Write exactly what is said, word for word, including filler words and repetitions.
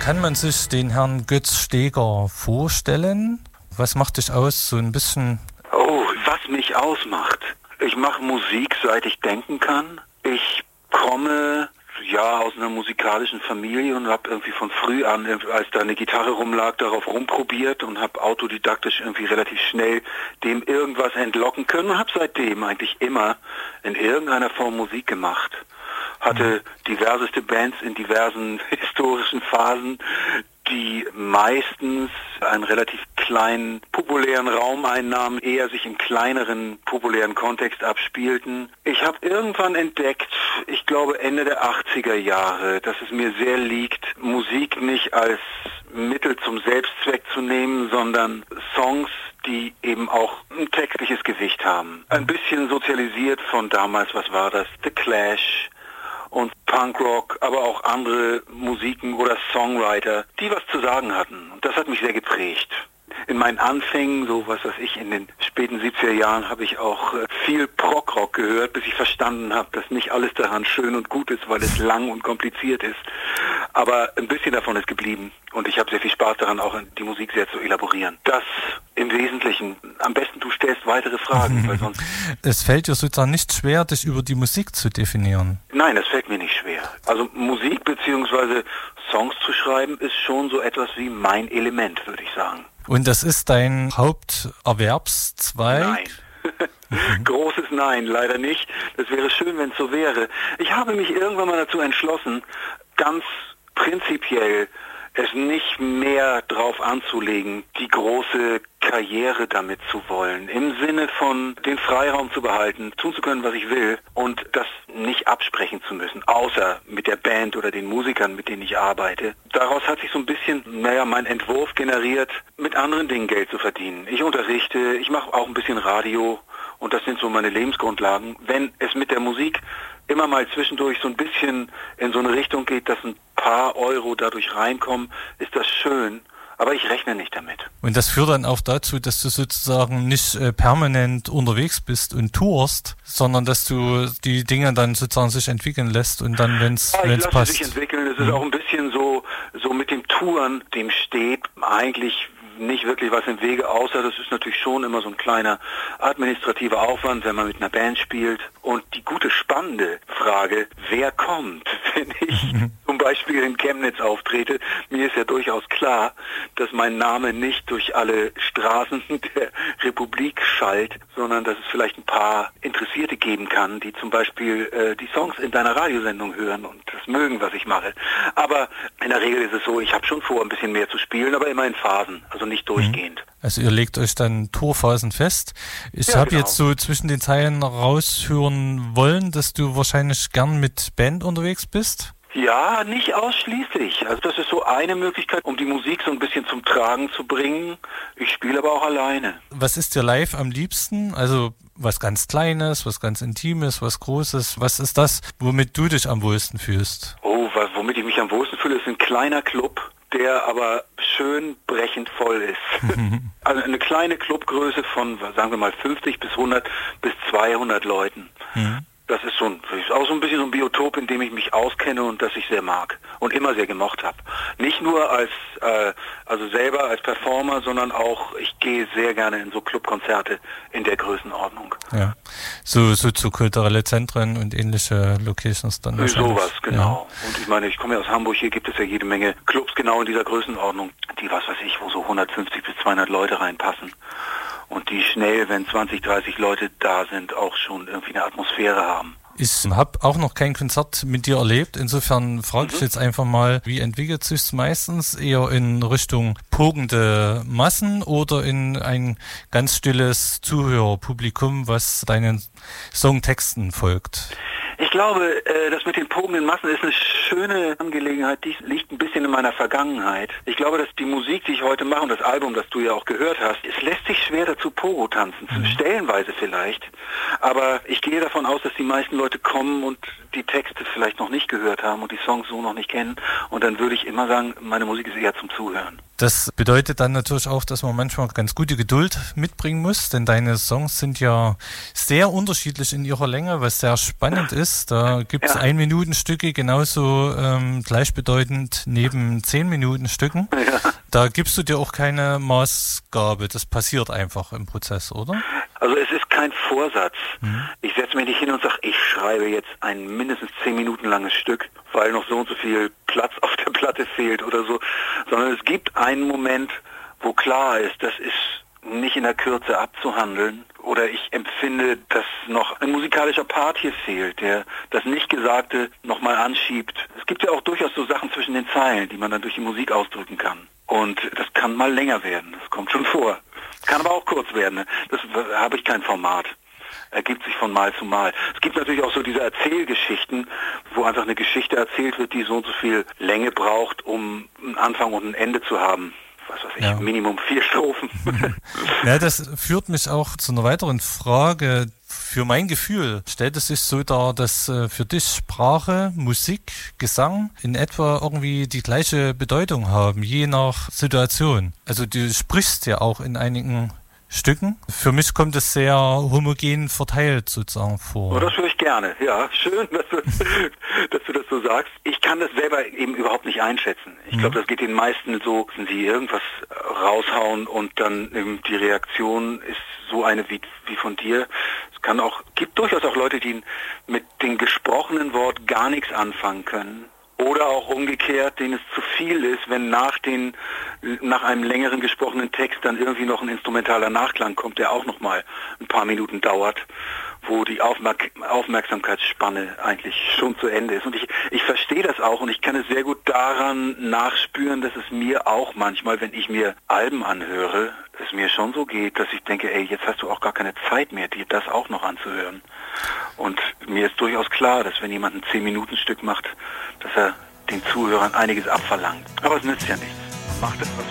kann man sich den Herrn Götz Steger vorstellen? Was macht dich aus, so ein bisschen? Oh, was mich ausmacht? Ich mache Musik, seit ich denken kann. Ich komme ja aus einer musikalischen Familie und habe irgendwie von früh an, als da eine Gitarre rumlag, darauf rumprobiert und habe autodidaktisch irgendwie relativ schnell dem irgendwas entlocken können und habe seitdem eigentlich immer in irgendeiner Form Musik gemacht. Hatte diverseste Bands in diversen historischen Phasen, die meistens einen relativ kleinen populären Raum einnahmen, eher sich im kleineren populären Kontext abspielten. Ich habe irgendwann entdeckt, ich glaube Ende der achtziger Jahre, dass es mir sehr liegt, Musik nicht als Mittel zum Selbstzweck zu nehmen, sondern Songs, die eben auch ein textliches Gewicht haben. Ein bisschen sozialisiert von damals, was war das? The Clash und Punkrock, aber auch andere Musiken oder Songwriter, die was zu sagen hatten. Und das hat mich sehr geprägt. In meinen Anfängen, so was weiß ich, in den späten siebziger Jahren habe ich auch äh, viel Prog-Rock gehört, bis ich verstanden habe, dass nicht alles daran schön und gut ist, weil es lang und kompliziert ist. Aber ein bisschen davon ist geblieben und ich habe sehr viel Spaß daran, auch die Musik sehr zu elaborieren. Das im Wesentlichen. Am besten du stellst weitere Fragen, weil sonst... Es fällt dir sozusagen nicht schwer, dich über die Musik zu definieren. Nein, das fällt mir nicht schwer. Also Musik bzw. Songs zu schreiben ist schon so etwas wie mein Element, würde ich sagen. Und das ist dein Haupterwerbszweig? Nein. Großes Nein, leider nicht. Das wäre schön, wenn es so wäre. Ich habe mich irgendwann mal dazu entschlossen, ganz prinzipiell es nicht mehr drauf anzulegen, die große Karriere damit zu wollen. Im Sinne von den Freiraum zu behalten, tun zu können, was ich will und das nicht absprechen zu müssen, außer mit der Band oder den Musikern, mit denen ich arbeite. Daraus hat sich so ein bisschen, naja, mein Entwurf generiert, mit anderen Dingen Geld zu verdienen. Ich unterrichte, ich mache auch ein bisschen Radio und das sind so meine Lebensgrundlagen. Wenn es mit der Musik immer mal zwischendurch so ein bisschen in so eine Richtung geht, dass ein paar Euro dadurch reinkommen, ist das schön. Aber ich rechne nicht damit. Und das führt dann auch dazu, dass du sozusagen nicht äh, permanent unterwegs bist und tourst, sondern dass du die Dinge dann sozusagen sich entwickeln lässt und dann, wenn es ja, passt. lasse sich entwickeln. Es ist mhm. auch ein bisschen so, so mit dem Touren, dem steht eigentlich nicht wirklich was im Wege, außer das ist natürlich schon immer so ein kleiner administrativer Aufwand, wenn man mit einer Band spielt. Und die gute, spannende Frage, wer kommt, wenn ich zum Beispiel in Chemnitz auftrete? Mir ist ja durchaus klar, dass mein Name nicht durch alle Straßen der Republik schallt, sondern dass es vielleicht ein paar Interessierte geben kann, die zum Beispiel äh, die Songs in deiner Radiosendung hören und das mögen, was ich mache. Aber in der Regel ist es so, ich habe schon vor, ein bisschen mehr zu spielen, aber immer in Phasen, also nicht durchgehend. Also ihr legt euch dann Tourphasen fest. Ich ja, habe genau. jetzt so zwischen den Zeilen raushören wollen, dass du wahrscheinlich gern mit Band unterwegs bist. Ja, nicht ausschließlich. Also das ist so eine Möglichkeit, um die Musik so ein bisschen zum Tragen zu bringen. Ich spiele aber auch alleine. Was ist dir live am liebsten? Also was ganz Kleines, was ganz Intimes, was Großes. Was ist das, womit du dich am wohlsten fühlst? Oh, womit ich mich am wohlsten fühle, ist ein kleiner Club, der aber schön brechend voll ist. Also eine kleine Clubgröße von, sagen wir mal, fünfzig bis hundert bis zweihundert Leuten. Mhm. Das ist so ein, das ist auch so ein bisschen so ein Biotop, in dem ich mich auskenne und das ich sehr mag und immer sehr gemocht habe. Nicht nur als, äh, also selber als Performer, sondern auch, ich gehe sehr gerne in so Clubkonzerte in der Größenordnung. Ja, so, so zu kulturelle Zentren und ähnliche Locations dann wahrscheinlich. Sowas, genau. Ja. Und ich meine, ich komme ja aus Hamburg, hier gibt es ja jede Menge Clubs genau in dieser Größenordnung, die, was weiß ich, wo so hundertfünfzig bis zweihundert Leute reinpassen. Und die schnell, wenn zwanzig, dreißig Leute da sind, auch schon irgendwie eine Atmosphäre haben. Ich habe auch noch kein Konzert mit dir erlebt. Insofern frage ich mhm. jetzt einfach mal, wie entwickelt sich es meistens? Eher in Richtung pogende Massen oder in ein ganz stilles Zuhörerpublikum, was deinen Songtexten folgt? Ich glaube, das mit den pogenden Massen ist eine schöne Angelegenheit, die liegt ein bisschen in meiner Vergangenheit. Ich glaube, dass die Musik, die ich heute mache und das Album, das du ja auch gehört hast, es lässt sich schwer dazu Pogo tanzen, mhm. stellenweise vielleicht. Aber ich gehe davon aus, dass die meisten Leute kommen und die Texte vielleicht noch nicht gehört haben und die Songs so noch nicht kennen. Und dann würde ich immer sagen, meine Musik ist eher zum Zuhören. Das bedeutet dann natürlich auch, dass man manchmal ganz gute Geduld mitbringen muss, denn deine Songs sind ja sehr unterschiedlich in ihrer Länge, was sehr spannend ist. Da gibt es ja. Ein-Minuten-Stücke genauso ähm, gleichbedeutend neben Zehn-Minuten-Stücken. Ja. Da gibst du dir auch keine Maßgabe. Das passiert einfach im Prozess, oder? Also es ist kein Vorsatz. Mhm. Ich setze mich nicht hin und sage, ich schreibe jetzt ein mindestens zehn Minuten langes Stück, weil noch so und so viel Platz auf der Platte fehlt oder so. Sondern es gibt einen Moment, wo klar ist, das ist nicht in der Kürze abzuhandeln. Oder ich empfinde, dass noch ein musikalischer Part hier fehlt, der das Nicht-Gesagte nochmal anschiebt. Es gibt ja auch durchaus so Sachen zwischen den Zeilen, die man dann durch die Musik ausdrücken kann. Und das kann mal länger werden, das kommt schon vor. Kann aber auch kurz werden, das habe ich kein Format. Ergibt sich von Mal zu Mal. Es gibt natürlich auch so diese Erzählgeschichten, wo einfach eine Geschichte erzählt wird, die so und so viel Länge braucht, um einen Anfang und ein Ende zu haben. Was weiß ich, ja. Minimum vier Strophen. Ja, das führt mich auch zu einer weiteren Frage. Für mein Gefühl stellt es sich so dar, dass äh, für dich Sprache, Musik, Gesang in etwa irgendwie die gleiche Bedeutung haben, je nach Situation. Also du sprichst ja auch in einigen Stücken. Für mich kommt es sehr homogen verteilt sozusagen vor. Oh, das höre ich gerne. Ja, schön, dass du, dass du das so sagst. Ich kann das selber eben überhaupt nicht einschätzen. Ich glaube, das geht den meisten so, wenn sie irgendwas raushauen und dann eben die Reaktion ist so eine wie, wie von dir. Es kann auch, gibt durchaus auch Leute, die mit dem gesprochenen Wort gar nichts anfangen können. Oder auch umgekehrt, denen es zu viel ist, wenn nach den nach einem längeren gesprochenen Text dann irgendwie noch ein instrumentaler Nachklang kommt, der auch nochmal ein paar Minuten dauert, wo die Aufmerk- Aufmerksamkeitsspanne eigentlich schon zu Ende ist. Und ich, ich verstehe das auch und ich kann es sehr gut daran nachspüren, dass es mir auch manchmal, wenn ich mir Alben anhöre, es mir schon so geht, dass ich denke, ey, jetzt hast du auch gar keine Zeit mehr, dir das auch noch anzuhören. Und mir ist durchaus klar, dass wenn jemand ein zehn-Minuten-Stück macht, dass er den Zuhörern einiges abverlangt. Aber es nützt ja nichts. Man macht es, was